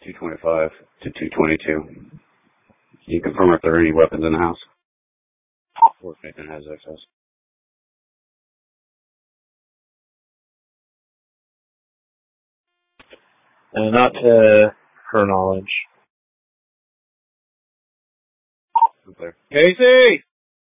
225 to 222. Can you confirm if there are any weapons in the house? Or if Nathan has access. Not to her knowledge. Casey!